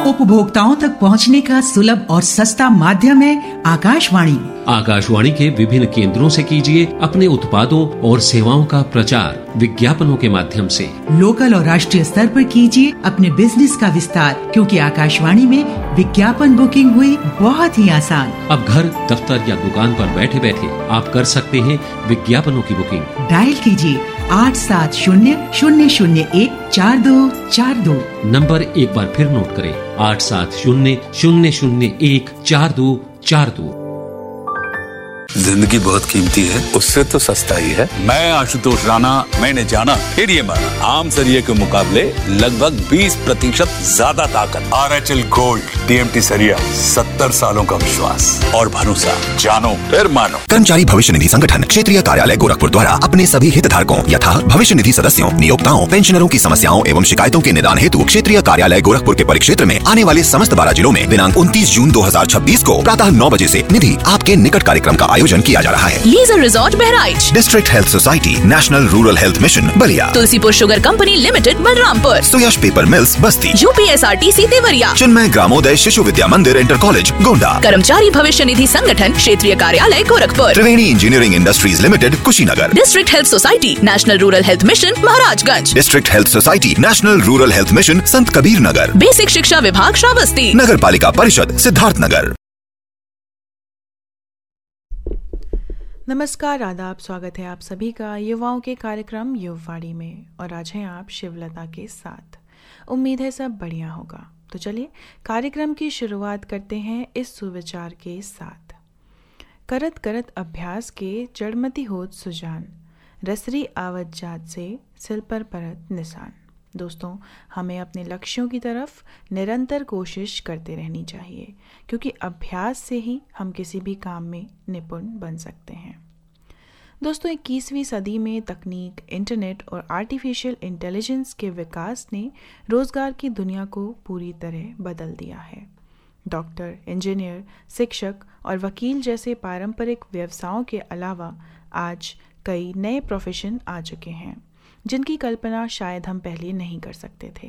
उपभोक्ताओं तक पहुंचने का सुलभ और सस्ता माध्यम है आकाशवाणी। आकाशवाणी के विभिन्न केंद्रों से कीजिए अपने उत्पादों और सेवाओं का प्रचार विज्ञापनों के माध्यम से। लोकल और राष्ट्रीय स्तर पर कीजिए अपने बिजनेस का विस्तार, क्योंकि आकाशवाणी में विज्ञापन बुकिंग हुई बहुत ही आसान। अब घर, दफ्तर या दुकान पर बैठे बैठे आप कर सकते हैं विज्ञापनों की बुकिंग। डायल कीजिए 8700014242। नंबर एक बार फिर नोट करें, 8700014242। जिंदगी बहुत कीमती है, उससे तो सस्ता ही है। मैं आशुतोष राणा, मैंने जाना फिर ये माना, आम सरिये के मुकाबले लगभग 20% ज्यादा ताकत। RHL गोल्ड TMT सरिया, 70 सालों का विश्वास और भरोसा, जानो फिर मानो। कर्मचारी भविष्य निधि संगठन क्षेत्रीय कार्यालय गोरखपुर द्वारा अपने सभी हितधारकों यथा भविष्य निधि सदस्यों, नियोक्ताओं, पेंशनरों की समस्याओं एवं शिकायतों के निदान हेतु क्षेत्रीय कार्यालय गोरखपुर के परिक्षेत्र में आने वाले समस्त 12 जिलों में दिनांक 29 जून 2026 को प्रातः 9 बजे से निधि आपके निकट कार्यक्रम का आयोजन किया जा रहा है। Leisure resort Bahraich, district health society, national rural health mission Ballia, Tulsipur sugar company limited Balrampur, सुयश पेपर मिल्स बस्ती, UPSRTC देवरिया, चिन्मय ग्रामोदय शिशु विद्या मंदिर इंटर कॉलेज गोंडा, कर्मचारी भविष्य निधि संगठन क्षेत्रीय कार्यालय गोरखपुर, त्रिवेणी engineering industries limited Kushinagar, district health society national rural health mission Maharajganj, district health society national rural health mission संत Kabir Nagar, basic शिक्षा विभाग श्रावस्ती, नगर पालिका परिषद सिद्धार्थ नगर। नमस्कार, आदाब, स्वागत है आप सभी का युवाओं के कार्यक्रम युववाणी में। और आज हैं आप शिवलता के साथ। उम्मीद है सब बढ़िया होगा। तो चलिए कार्यक्रम की शुरुआत करते हैं इस सुविचार के साथ। करत करत अभ्यास के जड़मती होत सुजान, रसरी आवत जात से सिल पर परत निशान। दोस्तों, हमें अपने लक्ष्यों की तरफ निरंतर कोशिश करते रहनी चाहिए, क्योंकि अभ्यास से ही हम किसी भी काम में निपुण बन सकते हैं। दोस्तों, 21वीं सदी में तकनीक, इंटरनेट और आर्टिफिशियल इंटेलिजेंस के विकास ने रोजगार की दुनिया को पूरी तरह बदल दिया है। डॉक्टर, इंजीनियर, शिक्षक और वकील जैसे पारंपरिक व्यवसायों के अलावा आज कई नए प्रोफेशन आ चुके हैं, जिनकी कल्पना शायद हम पहले नहीं कर सकते थे।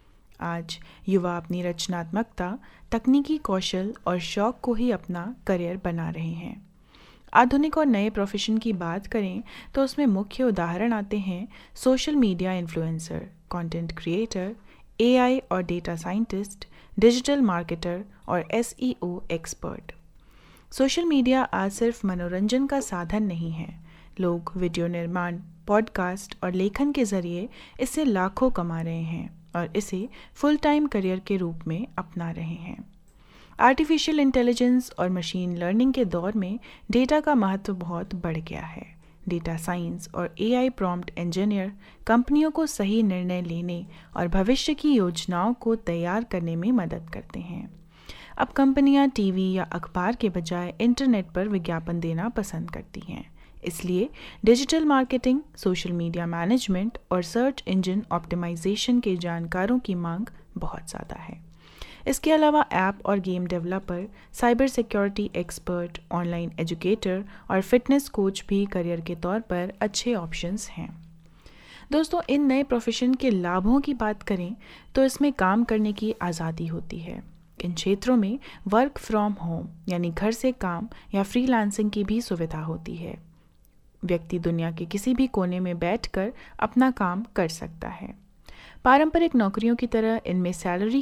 आज युवा अपनी रचनात्मकता, तकनीकी कौशल और शौक को ही अपना करियर बना रहे हैं। आधुनिक और नए प्रोफेशन की बात करें तो उसमें मुख्य उदाहरण आते हैं social media influencer, content creator, AI और डेटा साइंटिस्ट, डिजिटल मार्केटर और SEO एक्सपर्ट। सोशल मीडिया आज सिर्फ मनोरंजन का साधन नहीं है। लोग वीडियो निर्माण, पॉडकास्ट और लेखन के जरिए इससे लाखों कमा रहे हैं और इसे फुल टाइम करियर के रूप में अपना रहे हैं। आर्टिफिशियल इंटेलिजेंस और मशीन लर्निंग के दौर में डेटा का महत्व बहुत बढ़ गया है। डेटा साइंस और AI प्रॉम्प्ट इंजीनियर कंपनियों को सही निर्णय लेने और भविष्य की योजनाओं को तैयार करने में मदद करते हैं। अब कंपनियां टीवी या अखबार के बजाय इंटरनेट पर विज्ञापन देना पसंद करती हैं। इसलिए digital marketing, social media management और सर्च इंजन ऑप्टिमाइजेशन के जानकारों की मांग बहुत ज़्यादा है। इसके अलावा ऐप और game developer, cyber security expert, online educator और फिटनेस कोच भी करियर के तौर पर अच्छे ऑप्शंस हैं। दोस्तों, इन नए प्रोफेशन के लाभों की बात करें तो इसमें काम करने की आज़ादी होती है। इन क्षेत्रों में वर्क फ्रॉम होम यानी घर से काम या फ्रीलांसिंग की भी सुविधा होती है। व्यक्ति दुनिया के किसी भी कोने में बैठकर अपना काम कर सकता है। पारंपरिक नौकरियों की तरह इनमें सैलरी